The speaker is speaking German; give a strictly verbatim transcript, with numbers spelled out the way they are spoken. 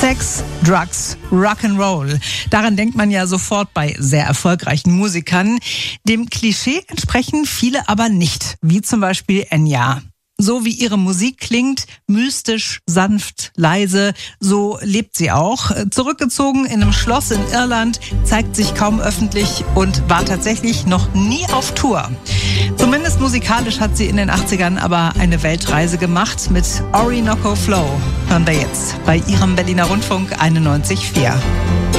Sex, Drugs, Rock'n'Roll. Daran denkt man ja sofort bei sehr erfolgreichen Musikern. Dem Klischee entsprechen viele aber nicht, wie zum Beispiel Enya. So wie ihre Musik klingt, mystisch, sanft, leise, so lebt sie auch. Zurückgezogen in einem Schloss in Irland, zeigt sich kaum öffentlich und war tatsächlich noch nie auf Tour. Zumindest musikalisch hat sie in den achtzigern aber eine Weltreise gemacht mit Orinoco Flow. Hören wir jetzt bei ihrem Berliner Rundfunk einundneunzig Komma vier.